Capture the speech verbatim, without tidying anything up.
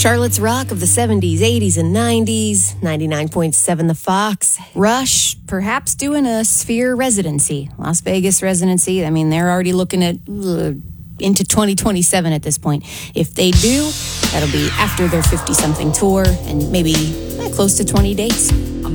Charlotte's Rock of the seventies, eighties, and nineties. ninety-nine point seven The Fox. Rush, perhaps doing a Sphere residency. Las Vegas residency. I mean, they're already looking at uh, into twenty twenty-seven at this point. If they do, that'll be after their fifty-something tour and maybe eh, close to twenty dates.